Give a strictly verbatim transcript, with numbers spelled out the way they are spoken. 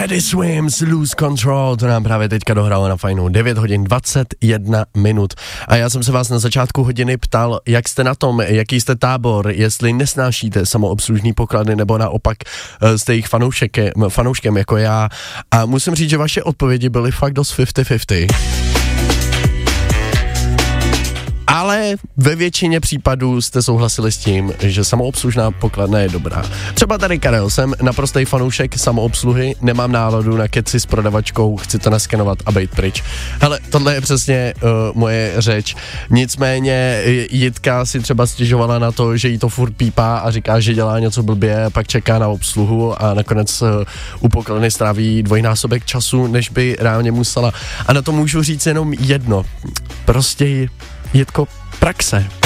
Teddy Swims, Lose Control, to nám právě teďka dohrálo na fajnou. devět hodin dvacet jedna minut. A já jsem se vás na začátku hodiny ptal, jak jste na tom, jaký jste tábor, jestli nesnášíte samoobslužný poklady, nebo naopak jste jich fanoušek, fanouškem jako já. A musím říct, že vaše odpovědi byly fakt dost padesát na padesát. Ale ve většině případů jste souhlasili s tím, že samoobslužná pokladna je dobrá. Třeba tady Karel, jsem naprostej fanoušek samoobsluhy, nemám náladu na keci s prodavačkou, chci to naskenovat a bejt pryč. Hele, tohle je přesně uh, moje řeč. Nicméně Jitka si třeba stěžovala na to, že jí to furt pípá a říká, že dělá něco blbě, pak čeká na obsluhu a nakonec uh, u pokladny stráví dvojnásobek času, než by reálně musela. A na to můžu říct jenom jedno. Prostě Jitko, praxe.